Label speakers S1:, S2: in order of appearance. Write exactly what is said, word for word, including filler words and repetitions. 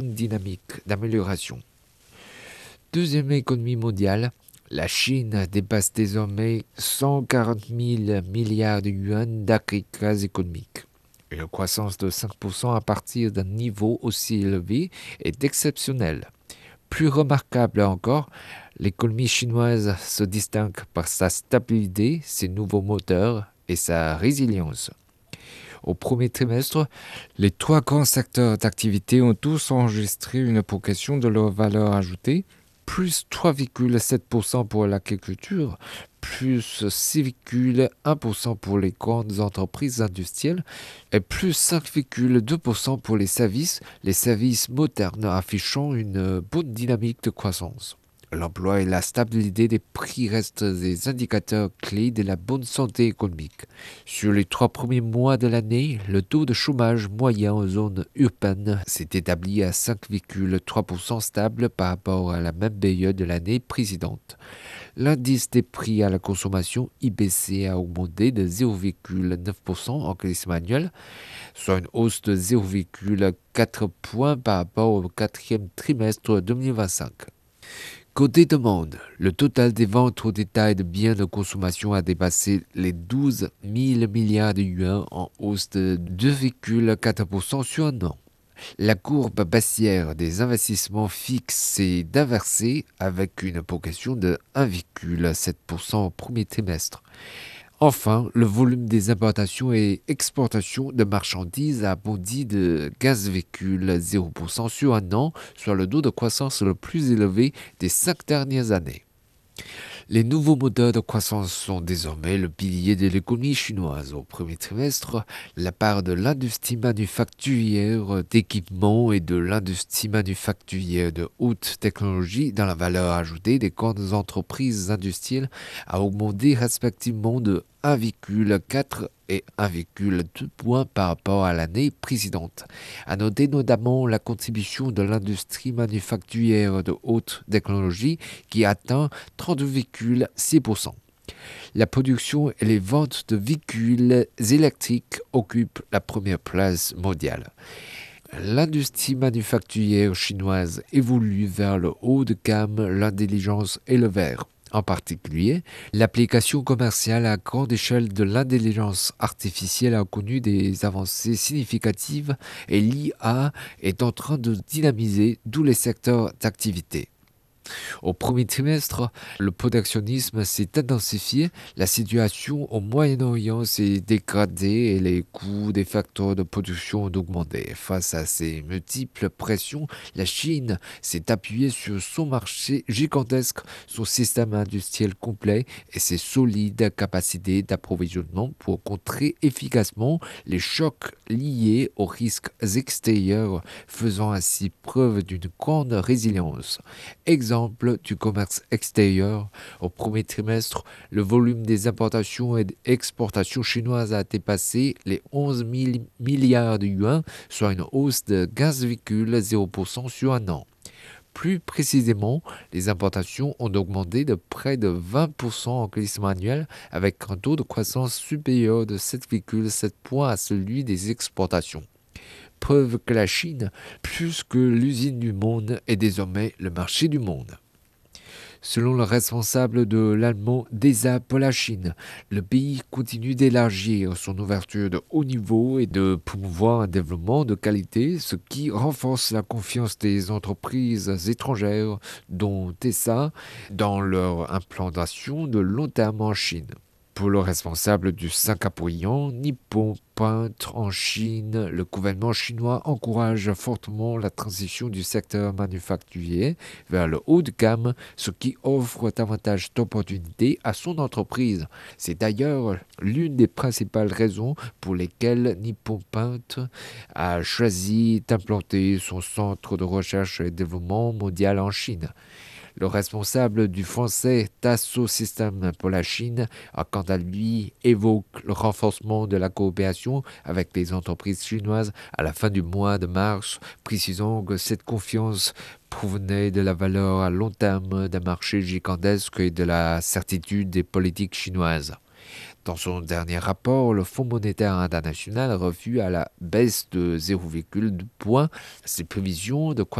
S1: bonne dynamique d'amélioration. Deuxième économie mondiale, la Chine dépasse désormais cent quarante mille milliards de yuan d'activité économique. Une croissance de cinq pour cent à partir d'un niveau aussi élevé est exceptionnelle. Plus remarquable encore, l'économie chinoise se distingue par sa stabilité, ses nouveaux moteurs et sa résilience. Au premier trimestre, les trois grands secteurs d'activité ont tous enregistré une progression de leur valeur ajoutée, plus trois virgule sept pour cent pour l'agriculture, plus six virgule un pour cent pour les grandes entreprises industrielles et plus cinq virgule deux pour cent pour les services, les services modernes affichant une bonne dynamique de croissance. L'emploi et la stabilité des prix restent des indicateurs clés de la bonne santé économique. Sur les trois premiers mois de l'année, le taux de chômage moyen en zone urbaine s'est établi à cinq virgule trois pour cent stable par rapport à la même période de l'année précédente. L'indice des prix à la consommation I B C a augmenté de zéro virgule neuf pour cent en glissement annuel, soit une hausse de zéro virgule quatre points par rapport au quatrième trimestre deux mille vingt-cinq. Côté demande, le total des ventes au détail de biens de consommation a dépassé les douze mille milliards de yuan en hausse de deux virgule quatre pour cent sur un an. La courbe baissière des investissements fixes s'est inversée avec une progression de un virgule sept pour cent au premier trimestre. Enfin, le volume des importations et exportations de marchandises a bondi de quinze virgule zéro pour cent sur un an, soit le taux de croissance le plus élevé des cinq dernières années. Les nouveaux moteurs de croissance sont désormais le pilier de l'économie chinoise. Au premier trimestre, la part de l'industrie manufacturière d'équipement et de l'industrie manufacturière de haute technologie dans la valeur ajoutée des grandes entreprises industrielles a augmenté respectivement de un virgule quatre et un virgule deux points par rapport à l'année précédente. À noter notamment la contribution de l'industrie manufacturière de haute technologie qui atteint trente virgule six pour cent. La production et les ventes de véhicules électriques occupent la première place mondiale. L'industrie manufacturière chinoise évolue vers le haut de gamme, l'intelligence et le vert. En particulier, l'application commerciale à grande échelle de l'intelligence artificielle a connu des avancées significatives et l'I A est en train de dynamiser tous les secteurs d'activité. Au premier trimestre, le protectionnisme s'est intensifié, la situation au Moyen-Orient s'est dégradée et les coûts des facteurs de production ont augmenté. Face à ces multiples pressions, la Chine s'est appuyée sur son marché gigantesque, son système industriel complet et ses solides capacités d'approvisionnement pour contrer efficacement les chocs liés aux risques extérieurs, faisant ainsi preuve d'une grande résilience. Exemple du commerce extérieur, au premier trimestre, le volume des importations et exportations chinoises a dépassé les onze mille milliards de yuan, soit une hausse de quinze virgule zéro pour cent sur un an. Plus précisément, les importations ont augmenté de près de vingt pour cent en glissement annuel, avec un taux de croissance supérieur de sept virgule sept points à celui des exportations. Preuve que la Chine, plus que l'usine du monde, est désormais le marché du monde. Selon le responsable de l'allemand D E S A pour la Chine, le pays continue d'élargir son ouverture de haut niveau et de promouvoir un développement de qualité, ce qui renforce la confiance des entreprises étrangères, dont D E S A, dans leur implantation de long terme en Chine. Pour le responsable du Singapourien Nippon Paint en Chine, le gouvernement chinois encourage fortement la transition du secteur manufacturier vers le haut de gamme, ce qui offre davantage d'opportunités à son entreprise. C'est d'ailleurs l'une des principales raisons pour lesquelles Nippon Paint a choisi d'implanter son centre de recherche et développement mondial en Chine. Le responsable du français Dassault Systèmes pour la Chine a quant à lui évoqué le renforcement de la coopération avec les entreprises chinoises à la fin du mois de mars, précisant que cette confiance provenait de la valeur à long terme d'un marché gigantesque et de la certitude des politiques chinoises. Dans son dernier rapport, le Fonds monétaire international a revu à la baisse de zéro virgule deux points ses prévisions de croissance